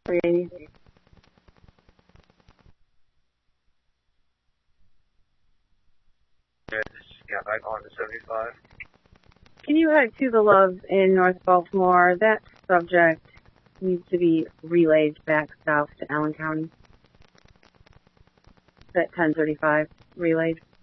380. Yeah, just got back on to 75. Can you head to the Love in North Baltimore? That subject needs to be relayed back south to Allen County. That 1035 relayed.